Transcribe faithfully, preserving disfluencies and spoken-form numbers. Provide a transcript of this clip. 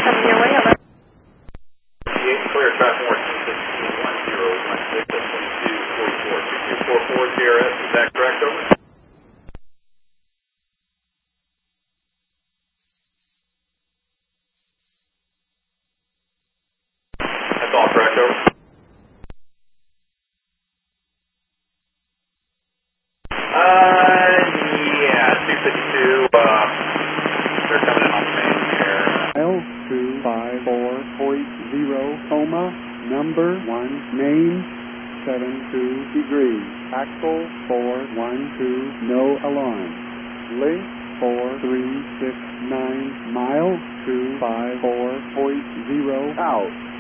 Coming your way, hello. Clear, traffic fourteen sixteen one zero one six twenty-two forty-four two two four four C R S. Is that correct, over? That's all correct, over? Uh, yeah, two fifty-two, uh, they're coming in on the main here. L two five four point zero, coma, number one, main, seven two degrees, axle four one two, no alarm, link four three six nine, mile two five four point zero, out.